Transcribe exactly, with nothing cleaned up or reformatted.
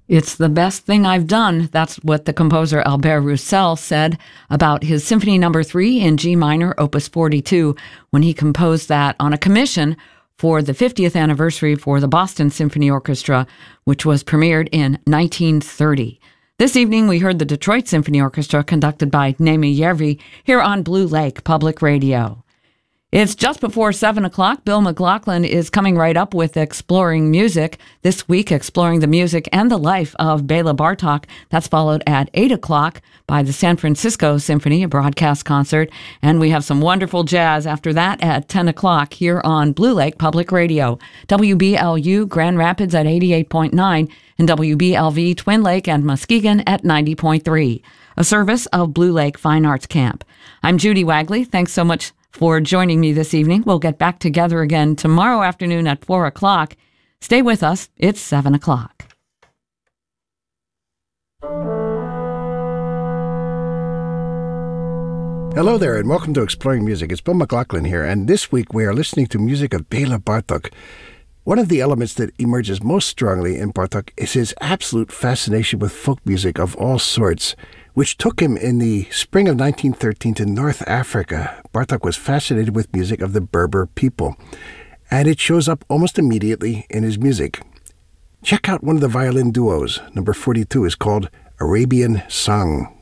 It's the best thing I've done. That's what the composer Albert Roussel said about his Symphony Number three in G minor, Opus forty-two, when he composed that on a commission for the fiftieth anniversary for the Boston Symphony Orchestra, which was premiered in nineteen thirty. This evening, we heard the Detroit Symphony Orchestra conducted by Naomi Järvi here on Blue Lake Public Radio. It's just before seven o'clock. Bill McLaughlin is coming right up with Exploring Music. This week, exploring the music and the life of Bela Bartok. That's followed at eight o'clock by the San Francisco Symphony, a broadcast concert. And we have some wonderful jazz after that at ten o'clock here on Blue Lake Public Radio. W B L U Grand Rapids at eighty-eight point nine and W B L V Twin Lake and Muskegon at ninety point three. A service of Blue Lake Fine Arts Camp. I'm Judy Wagley. Thanks so much for joining me this evening. We'll get back together again tomorrow afternoon at four o'clock. Stay with us. It's seven o'clock. Hello there, and welcome to Exploring Music. It's Bill McLaughlin here, and this week we are listening to music of Bela Bartok. One of the elements that emerges most strongly in Bartok is his absolute fascination with folk music of all sorts, which took him in the spring of nineteen thirteen to North Africa. Bartok was fascinated with music of the Berber people, and it shows up almost immediately in his music. Check out one of the violin duos. Number forty-two is called Arabian Song.